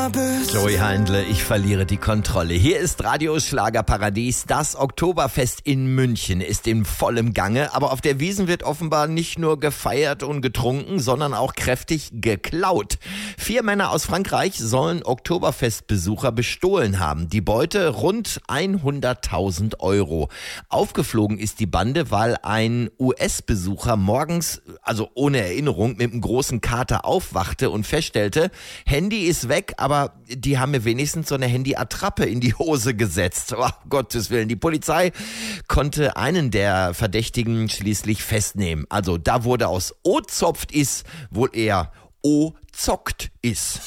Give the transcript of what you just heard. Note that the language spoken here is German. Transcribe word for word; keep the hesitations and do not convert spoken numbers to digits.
bist. Joey Heindle, ich verliere die Kontrolle. Hier ist Radio Schlagerparadies. Das Oktoberfest in München ist in vollem Gange, aber auf der Wiesn wird offenbar nicht nur gefeiert und getrunken, sondern auch kräftig geklaut. Vier Männer aus Frankreich sollen Oktoberfestbesucher bestohlen haben. Die Beute rund hunderttausend Euro. Aufgeflogen ist die Bande, weil ein U S-Besucher morgens, also ohne Erinnerung, mit einem großen Kater aufwachte und feststellte, Handy ist weg, aber die haben mir wenigstens so eine Handy-Attrappe in die Hose gesetzt. Oh, Gottes Willen. Die Polizei konnte einen der Verdächtigen schließlich festnehmen. Also da wurde aus O zopft is wohl eher O zockt is.